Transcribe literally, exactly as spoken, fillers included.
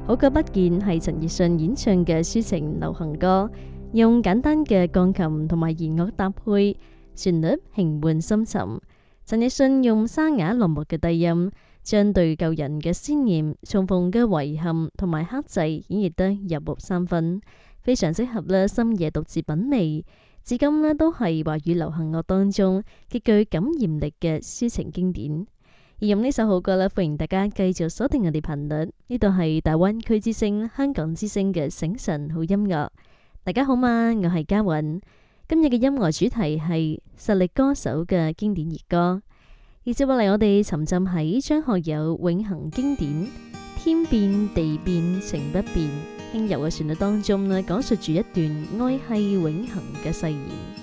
好久不見係陳奕迅演唱嘅抒情流行歌，用簡單嘅鋼琴同埋弦樂搭配，旋律輕緩深沉。陳奕迅用沙啞落寞嘅低音，將對舊人嘅思念、重逢嘅遺憾同埋克制演繹得入木三分，非常適合咧深夜獨自品味。至今咧都係華語流行樂當中極具感染力嘅抒情經典。而用呢首好歌咧，歡迎大家繼續鎖定我哋頻率，呢度係大灣區之聲、香港之聲嘅醒晨好音樂。大家好嘛，我係嘉韻。今日嘅音樂主題係實力歌手嘅經典熱歌。而接落嚟，我哋沉浸喺張學友永恆經典天變地變情不變輕柔嘅旋律當中咧，講述住一段愛係永恆嘅誓言。